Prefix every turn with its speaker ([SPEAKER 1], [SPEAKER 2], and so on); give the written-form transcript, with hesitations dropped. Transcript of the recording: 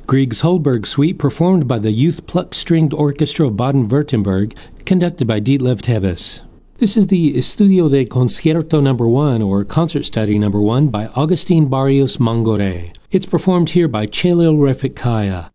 [SPEAKER 1] Grieg's Holberg Suite performed by the Youth Pluck Stringed Orchestra of Baden-Württemberg, conducted by Ditlev Tevis. This is the Estudio de Concierto No. 1, or Concert Study No. 1, by Agustin Barrios Mangoré. It's performed here by Chelil Refikaya.